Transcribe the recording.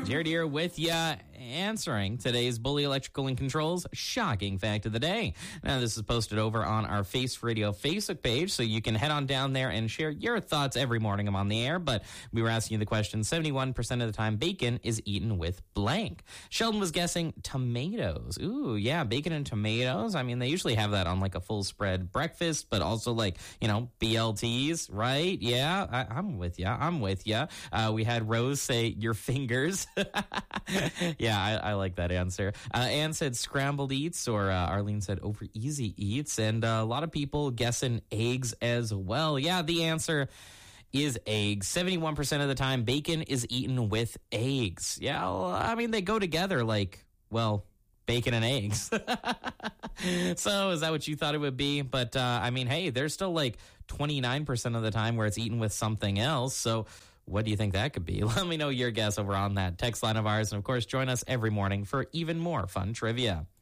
Jared here with you, answering today's Bully Electrical and Controls shocking fact of the day. Now, this is posted over on our Face Radio Facebook page, so you can head on down there and share your thoughts every morning I'm on the air. But we were asking you the question, 71% of the time bacon is eaten with blank. Sheldon was guessing tomatoes. Ooh, yeah, bacon and tomatoes. I mean, they usually have that on like a full spread breakfast, but also like, BLTs, right? Yeah, I'm with you. We had Rose say your fingers. Yeah, I like that answer. Ann said scrambled eats, or Arlene said over easy eats, and a lot of people guessing eggs as well. Yeah, the answer is eggs. 71% of the time, bacon is eaten with eggs. Yeah, well, I mean, they go together like, well, bacon and eggs. So is that what you thought it would be? But, hey, there's still like 29% of the time where it's eaten with something else. So what do you think that could be? Let me know your guess over on that text line of ours. And, of course, join us every morning for even more fun trivia.